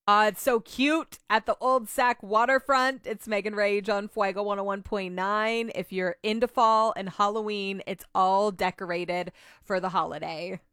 It's so cute at the Old Sac waterfront. It's Megan Rage on Fuego 101.9. If you're into fall and Halloween, it's all decorated for the holiday.